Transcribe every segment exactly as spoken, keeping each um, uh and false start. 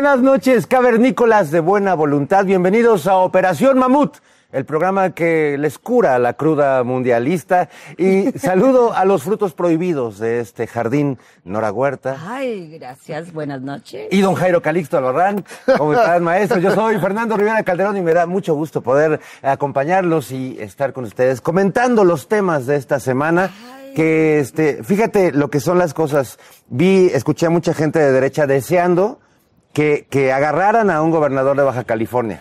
buenas noches, cavernícolas de buena voluntad. Bienvenidos a Operación Mamut, el programa que les cura la cruda mundialista. Y saludo a los frutos prohibidos de este jardín, Nora Huerta. Ay, gracias, buenas noches. Y don Jairo Calixto Albarrán. ¿Cómo están, maestros? Yo soy Fernando Rivera Calderón y me da mucho gusto poder acompañarlos y estar con ustedes comentando los temas de esta semana. Ay. Que, este, fíjate lo que son las cosas. Vi, escuché a mucha gente de derecha deseando que, que agarraran a un gobernador de Baja California.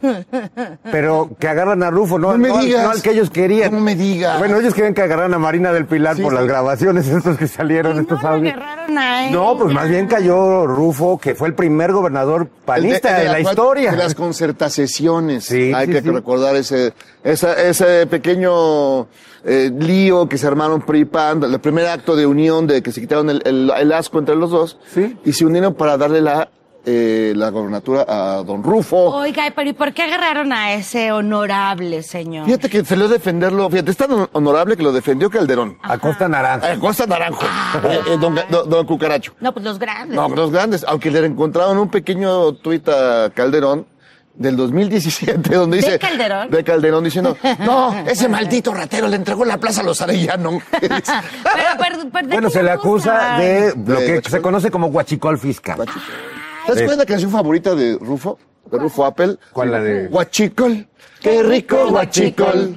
Pero que agarran a Rufo, no, no, me no, digas. no al que ellos querían. No me digas. Bueno, ellos querían que agarraran a Marina del Pilar sí, por sí. las grabaciones estos que salieron. Ay, estos no, audios. agarraron a él, no, pues ya. más bien cayó Rufo, que fue el primer gobernador panista el de, el de, de la, la historia. De las concertaciones. Sí, Hay sí, que sí. recordar ese, esa, ese pequeño eh, lío que se armaron P R I P A N, el primer acto de unión de que se quitaron el, el, el asco entre los dos. Sí. Y se unieron para darle la Eh, la gobernatura a don Rufo. Oiga, pero ¿y por qué agarraron a ese honorable señor? Fíjate que salió a defenderlo, fíjate, es tan honorable que lo defendió Calderón. A Costa Naranjo. A Costa Naranjo. Eh, eh, don, don, don Cucaracho. No, pues los grandes. No, los grandes, aunque le encontraron un pequeño tuit a Calderón del dos mil diecisiete, donde dice... ¿De Calderón? De Calderón, diciendo, no, ese maldito ratero le entregó la plaza a los Arellano. pero, pero, pero, bueno, se le acusa de lo de que Guachicol. se conoce como guachicol fiscal. Guachicol. ¿Sabes cuál es la canción favorita de Rufo? De Rufo Apple. ¿Cuál la de...? Guachicol, qué rico guachicol.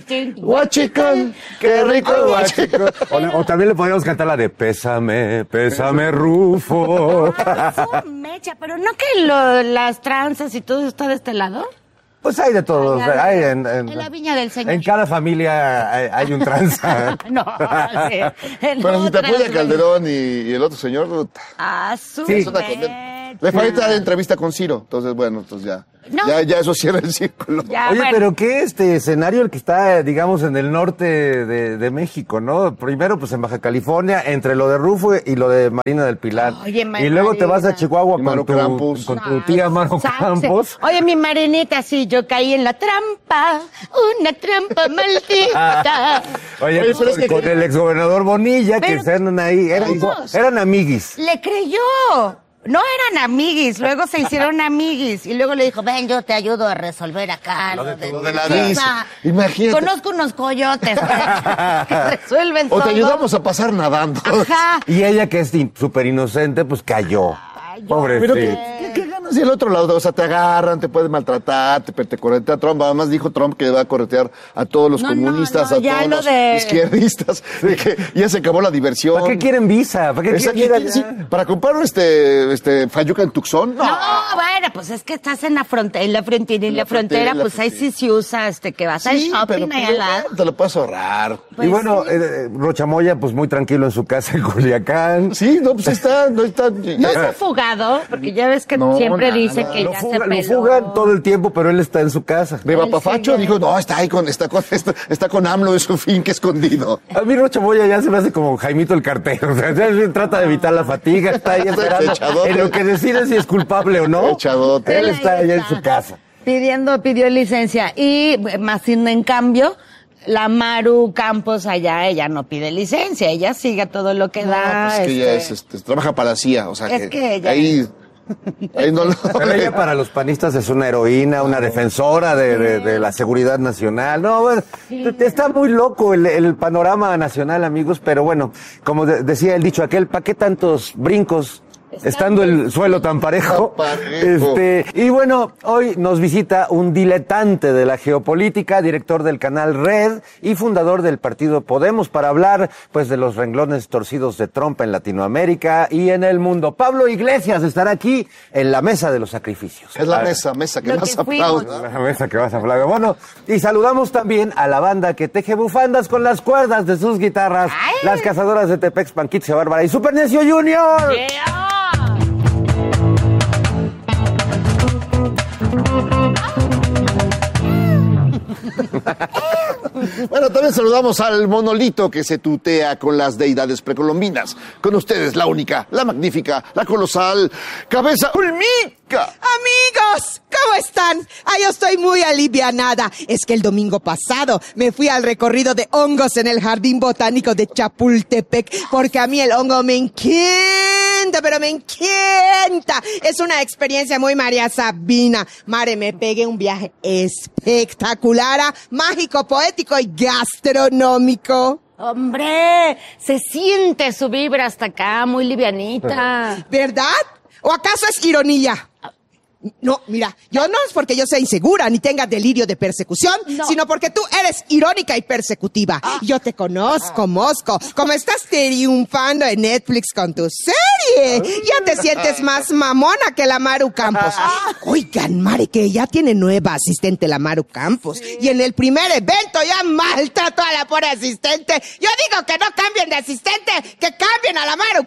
Guachicol, qué rico guachicol. O, o también le podríamos cantar la de Pésame, pésame Rufo. Rufo mecha, pero no que lo, las tranzas y todo está de este lado. Pues hay de todos. Allá, Hay en, en, en la viña del señor. En cada familia hay, hay un tranza. no, sí. Pero si te apoya Calderón y, y el otro señor... Ah, su Sí. Le falta la entrevista con Ciro, entonces bueno, entonces ya, No. ya, ya eso cierra el círculo. Ya, Oye, bueno. pero qué este escenario el que está, digamos, en el norte de, de México, ¿no? Primero, pues en Baja California, entre lo de Rufo y lo de Marina del Pilar. Oye, y luego Marina. te vas a Chihuahua Y con Maro tu, Campos. con tu tía Maro Sáquese. Campos. Oye, mi Marinita, sí, yo caí en la trampa, una trampa maldita. Oye, Oye, pues, pero es que- con el exgobernador Bonilla, Pero- que se andan ahí, eran, Todos. eran amiguis. Le creyó. No eran amiguis, luego se hicieron amiguis. Y luego le dijo, ven, yo te ayudo a resolver acá. Lo de, Lo de la Sí, visa. ma. Imagínate. Conozco unos coyotes que resuelven O todo. te ayudamos a pasar nadando. Ajá. Y ella, que es súper inocente, pues cayó. Ay, yo- Pobre. Pero sí. ¿qué, qué, qué ganas? Y el otro lado, o sea, te agarran, te pueden maltratar, te, te corretea Trump. Además dijo Trump que va a corretear a todos los No, no, comunistas, no, a ya todos lo los de- izquierdistas. Y que ya se acabó la diversión. ¿Para qué quieren visa? ¿Para qué Esa- quieren ir ¿qué- sí, allá? ¿Para comprar este, este Fayuca en Tucson? No, bueno, pues es que estás en la frontera, en la frontera, en la, la frontera, frontera, en la pues ahí sí frontera. se usa, este, que vas al Sí, shopping pero ahí pues, al lado. te lo puedes ahorrar. Pues y bueno, sí. eh, Rochamoya, pues muy tranquilo en su casa en Culiacán. Sí, no, pues está, no está. No se ha fugado, porque ya ves que No, siempre nada. dice que Lo, ya fuga- se lo peló. fugan todo el tiempo, pero él está en su casa. De Él Papafacho sigue. dijo, no, está ahí con, está con, está, está con AMLO, es su fin que escondido. A mí Rochamoya ya se me hace como Jaimito el cartero. O sea, ya trata de evitar la fatiga, está ahí esperando Echadote. en lo que decide si es culpable o no. Echadote. Él Él está ahí allá en está. su casa. Pidiendo, pidió licencia. Y más sin en cambio, la Maru Campos allá, ella no pide licencia, ella sigue todo lo que No, da. pues es que ella este, es, este, trabaja para la C I A, o sea Es que, que ella- ahí, ahí no lo... Pero ella para los panistas es una heroína, una defensora de, de- de la seguridad nacional. No, bueno, está muy loco el, el panorama nacional, amigos, pero bueno, como de- decía el dicho aquel, ¿para qué tantos brincos? Estando el suelo tan parejo. Tan parejo. Este, y bueno, hoy nos visita un diletante de la geopolítica, director del canal Red y fundador del partido Podemos, para hablar pues de los renglones torcidos de Trump en Latinoamérica y en el mundo. Pablo Iglesias estará aquí en la mesa de los sacrificios. Es la mesa, mesa que Lo más que fuimos. aplaude. La mesa que vas a hablar. Bueno, y saludamos también a la banda que teje bufandas con las cuerdas de sus guitarras, ¡Ay! las cazadoras de Tepex, Panquitzia Bárbara y Super Necio Junior. Yeah. Bueno, también saludamos al monolito que se tutea con las deidades precolombinas. Con ustedes, la única, la magnífica, la colosal, Cabeza Olmeca. Amigos, ¿cómo están? Ah, yo estoy muy alivianada. Es que el domingo pasado me fui al recorrido de hongos en el Jardín Botánico de Chapultepec, porque a mí el hongo me encanta. siento, pero me encanta. Es una experiencia muy María Sabina. Mare, me pegué un viaje espectacular, mágico, poético y gastronómico. Hombre, se siente su vibra hasta acá, muy livianita. ¿Verdad? ¿O acaso es ironía? No, mira, yo no es porque yo sea insegura ni tenga delirio de persecución, no. sino porque tú eres irónica y persecutiva. Ah. Yo te conozco, ah. Mosco, como estás triunfando en Netflix con tu serie. Ya te sientes más mamona que la Maru Campos. Ah. Oigan, Mare, que ya tiene nueva asistente la Maru Campos. Sí. Y en el primer evento ya maltrató a la pobre asistente. Yo digo que no cambien de asistente, que cambien a la Maru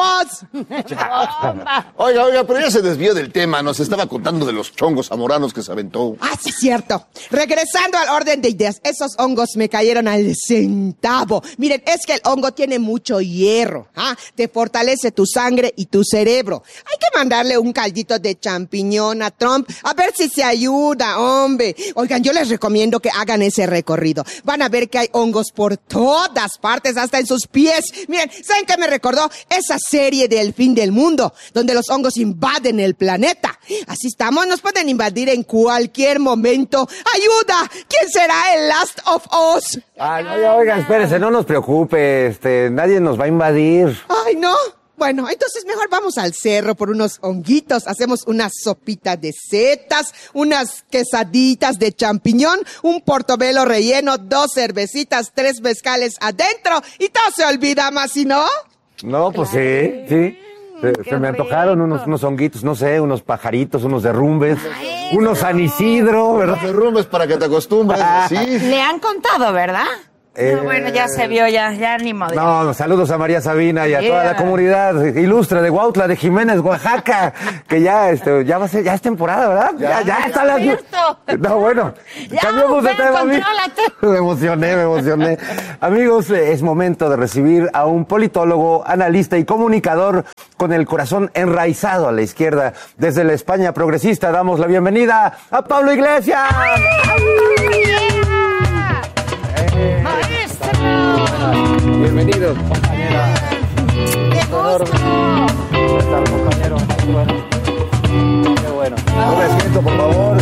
Campos. Oiga, oiga, pero ya se desvió del tema, nos estaba contando de los chongos zamoranos que se aventó. Ah, sí, cierto. Regresando al orden de ideas, esos hongos me cayeron al centavo. Miren, es que el hongo tiene mucho hierro. ¿Ah? Te fortalece tu sangre y tu cerebro. Hay que mandarle un caldito de champiñón a Trump a ver si se ayuda, hombre. Oigan, yo les recomiendo que hagan ese recorrido. Van a ver que hay hongos por todas partes, hasta en sus pies. Miren, ¿saben qué me recordó? Esa serie del fin del mundo, donde los hongos invaden el planeta. Así estamos, nos pueden invadir en cualquier momento. ¡Ayuda! ¿Quién será el Last of Us? Ay, oiga, oiga, espérese, no nos preocupe, este, nadie nos va a invadir. Ay, ¿no? Bueno, entonces mejor vamos al cerro por unos honguitos, hacemos una sopita de setas, unas quesaditas de champiñón, un portobelo relleno, dos cervecitas, tres mezcales adentro y todo se olvida más, ¿sí no? No, pues sí, sí. Se, se me antojaron unos, unos honguitos, no sé, unos pajaritos, unos derrumbes, Ay, unos San Isidro, ¿verdad? Unos derrumbes para que te acostumbres, sí. Le han contado, ¿verdad? Eh, no, bueno, ya se vio, ya, ya ni modo. No, saludos a María Sabina y a yeah. toda la comunidad ilustre de Huautla, de Jiménez, Oaxaca, que ya, este, ya va a ser, ya es temporada, ¿verdad? Ya, ya, ya está la... No, bueno, ya, cambiamos de tema. Me emocioné, me emocioné. Amigos, es momento de recibir a un politólogo, analista y comunicador con el corazón enraizado a la izquierda. Desde la España progresista damos la bienvenida a Pablo Iglesias. Bienvenidos, compañera. ¡Qué gusto! ¿Cómo estás, compañero? Bueno. Qué bueno. Tome asiento, por favor.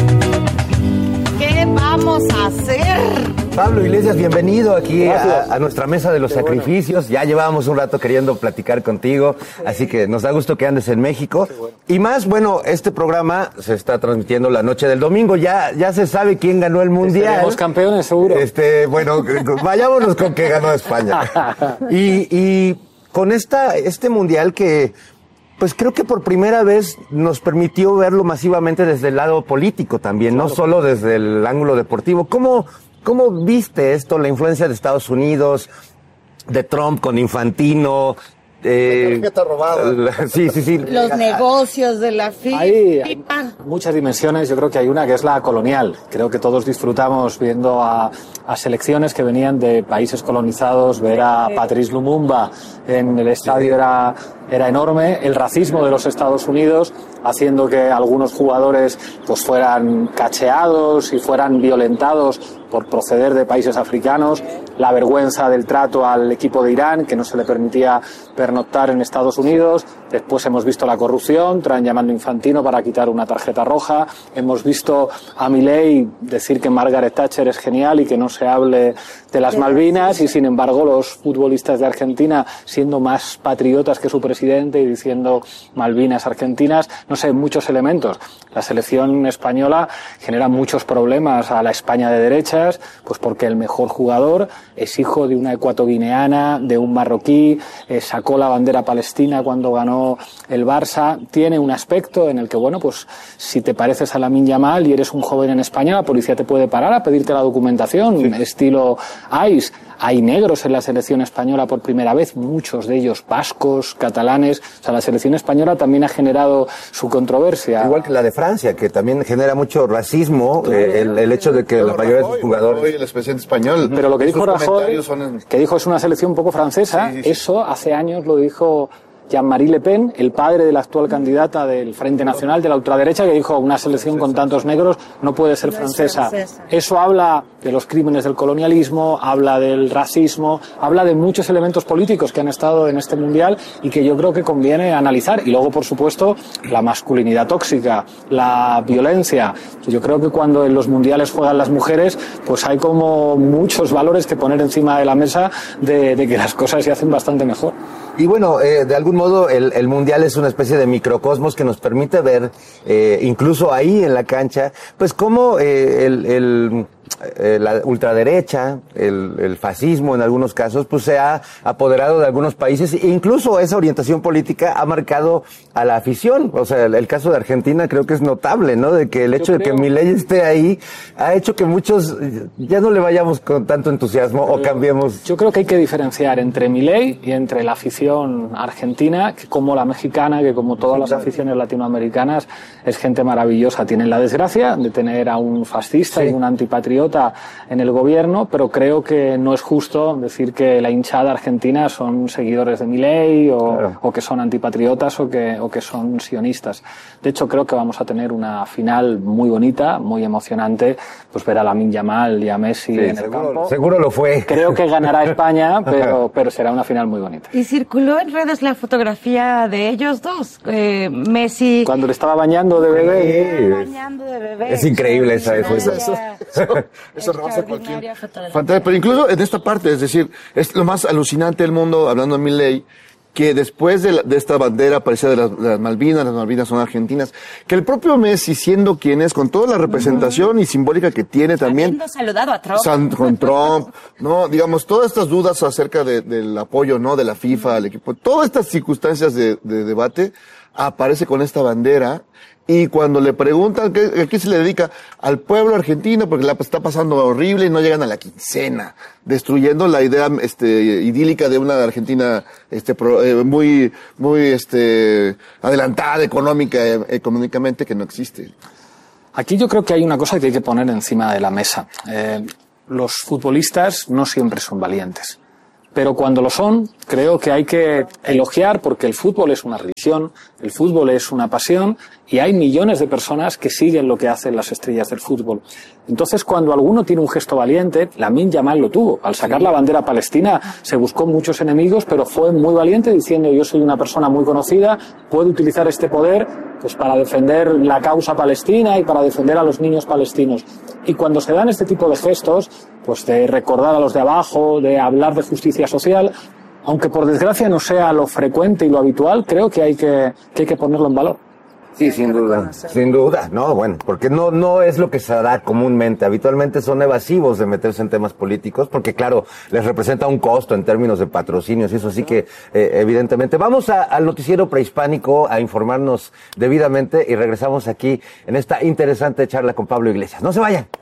¿Qué vamos a hacer? Pablo Iglesias, bienvenido aquí a, a nuestra mesa de los Qué sacrificios. Bueno. Ya llevábamos un rato queriendo platicar contigo, así que nos da gusto que andes en México. Bueno. Y más, bueno, este programa se está transmitiendo la noche del domingo. Ya, ya se sabe quién ganó el Mundial. Seremos campeones, seguro. Este, bueno, vayámonos con que ganó España. Y, y con esta, este Mundial que... Pues creo que por primera vez nos permitió verlo masivamente desde el lado político también, claro. No solo desde el ángulo deportivo. ¿Cómo, cómo viste esto, la influencia de Estados Unidos, de Trump con Infantino? Eh, la tarjeta robada. La, sí, sí, sí. Los negocios de la FIFA. Hay, hay muchas dimensiones. Yo creo que hay una que es la colonial. Creo que todos disfrutamos viendo a, a selecciones que venían de países colonizados. Ver a Patrice Lumumba en el estadio era, era enorme. El racismo de los Estados Unidos haciendo que algunos jugadores pues fueran cacheados y fueran violentados por proceder de países africanos, la vergüenza del trato al equipo de Irán, que no se le permitía pernoctar en Estados Unidos. Después hemos visto la corrupción, traen llamando a Infantino para quitar una tarjeta roja. Hemos visto a Milei decir que Margaret Thatcher es genial y que no se hable de las Malvinas, y sin embargo los futbolistas de Argentina siendo más patriotas que su presidente y diciendo Malvinas argentinas. No sé, muchos elementos. La selección española genera muchos problemas a la España de derecha, pues porque el mejor jugador es hijo de una ecuatoguineana, de un marroquí, eh, sacó la bandera palestina cuando ganó el Barça. Tiene un aspecto en el que, bueno, pues si te pareces a Lamine Yamal y eres un joven en España, la policía te puede parar a pedirte la documentación, sí. Estilo ICE. Hay negros en la selección española por primera vez, muchos de ellos vascos, catalanes. O sea, la selección española también ha generado su controversia. Igual que la de Francia, que también genera mucho racismo, claro. eh, el, el hecho de que Pero la mayoría Rajoy, de sus jugadores... Rajoy, el expresidente español. Pero lo que dijo Rajoy, son... que dijo es una selección un poco francesa, sí, sí, sí. Eso hace años lo dijo Jean-Marie Le Pen, el padre de la actual candidata del Frente Nacional de la ultraderecha, que dijo una selección con tantos negros no puede ser francesa. Eso habla de los crímenes del colonialismo, habla del racismo, habla de muchos elementos políticos que han estado en este mundial y que yo creo que conviene analizar. Y luego, por supuesto, la masculinidad tóxica, la violencia. Yo creo que cuando en los mundiales juegan las mujeres, pues hay como muchos valores que poner encima de la mesa de, de que las cosas se hacen bastante mejor. Y bueno, eh, de algún modo el, el Mundial es una especie de microcosmos que nos permite ver, eh, incluso ahí en la cancha, pues cómo eh, el, el, eh, la ultraderecha, el, el fascismo en algunos casos, pues se ha apoderado de algunos países e incluso esa orientación política ha marcado a la afición. O sea, el, el caso de Argentina creo que es notable, ¿no? De que el hecho Yo de creo... que Milei esté ahí ha hecho que muchos ya no le vayamos con tanto entusiasmo o cambiemos. Yo creo que hay que diferenciar entre Milei y entre la afición argentina, que como la mexicana, que como todas las aficiones latinoamericanas, es gente maravillosa. Tienen la desgracia de tener a un fascista sí. y un antipatriota en el gobierno, pero creo que no es justo decir que la hinchada argentina son seguidores de Milei o, claro. o que son antipatriotas o que, o que son sionistas. De hecho, creo que vamos a tener una final muy bonita, muy emocionante, pues ver a Lamine Yamal y a Messi sí, en seguro, el campo. Seguro lo fue. Creo que ganará España, pero, pero será una final muy bonita. Y circuló en redes la fotografía de ellos dos, eh, Messi... Cuando le estaba bañando de bebé. Sí, bañando de bebé. Es increíble esa Eso, eso, eso, eso rebasa cualquier fantasía. Pero incluso en esta parte, es decir, es lo más alucinante del mundo, hablando de Milei, que después de, la, de esta bandera parecida de las, de las Malvinas, las Malvinas son argentinas, que el propio Messi, siendo quien es, con toda la representación uh-huh. y simbólica que tiene también... Habiendo saludado a Trump. San, con Trump, no, digamos, todas estas dudas acerca de, del apoyo, ¿no?, de la FIFA al equipo, todas estas circunstancias de, de debate, aparece con esta bandera. Y cuando le preguntan ¿a qué se le dedica? Al pueblo argentino, porque la está pasando horrible y no llegan a la quincena, destruyendo la idea este idílica de una Argentina este pro, eh, muy muy este adelantada económica eh, económicamente, que no existe. Aquí yo creo que hay una cosa que hay que poner encima de la mesa. Eh, los futbolistas no siempre son valientes. Pero cuando lo son, creo que hay que elogiar, porque el fútbol es una religión, el fútbol es una pasión y hay millones de personas que siguen lo que hacen las estrellas del fútbol. Entonces, cuando alguno tiene un gesto valiente, Lamine Yamal lo tuvo. Al sacar la bandera palestina se buscó muchos enemigos, pero fue muy valiente diciendo: yo soy una persona muy conocida, puedo utilizar este poder pues para defender la causa palestina y para defender a los niños palestinos. Y cuando se dan este tipo de gestos, pues de recordar a los de abajo, de hablar de justicia social, aunque por desgracia no sea lo frecuente y lo habitual, creo que hay que, que, hay que ponerlo en valor. Sí, sin duda, sin duda, no, bueno, porque no no es lo que se da comúnmente. Habitualmente son evasivos de meterse en temas políticos, porque claro, les representa un costo en términos de patrocinios y eso sí que eh, evidentemente. Vamos a, al noticiero prehispánico a informarnos debidamente y regresamos aquí en esta interesante charla con Pablo Iglesias. No se vayan.